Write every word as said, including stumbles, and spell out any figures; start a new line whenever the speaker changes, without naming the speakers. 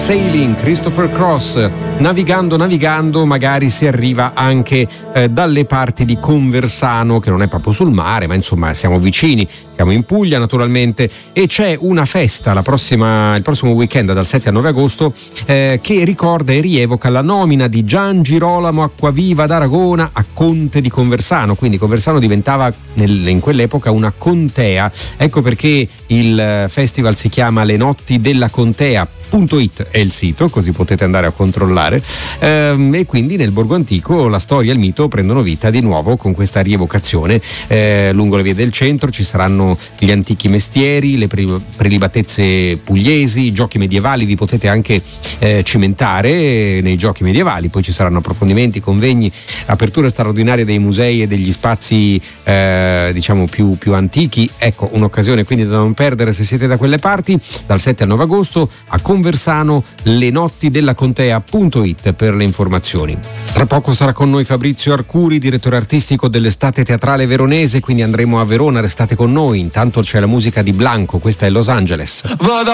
Sailing, Christopher Cross. Navigando, navigando, magari si arriva anche eh, dalle parti di Conversano, che non è proprio sul mare, ma insomma siamo vicini, siamo in Puglia naturalmente, e c'è una festa la prossima, il prossimo weekend dal sette al nove agosto eh, che ricorda e rievoca la nomina di Gian Girolamo Acquaviva d'Aragona a conte di Conversano, quindi Conversano diventava nel, in quell'epoca una contea. Ecco perché il festival si chiama Le Notti della Contea punto it è il sito, così potete andare a controllare, ehm, e quindi nel borgo antico la storia e il mito prendono vita di nuovo con questa rievocazione. Eh, lungo le vie del centro ci saranno gli antichi mestieri, le pre- prelibatezze pugliesi, giochi medievali, vi potete anche eh, cimentare nei giochi medievali, poi ci saranno approfondimenti, convegni, aperture straordinarie dei musei e degli spazi eh, diciamo più, più antichi. Ecco, un'occasione quindi da non perdere se siete da quelle parti, dal sette al nove agosto a Conversano, le notti della contea punto it per le informazioni. Tra poco sarà con noi Fabrizio Arcuri, direttore artistico dell'Estate Teatrale Veronese, quindi andremo a Verona, restate con noi. Intanto c'è la musica di Blanco, questa è Los Angeles. Vado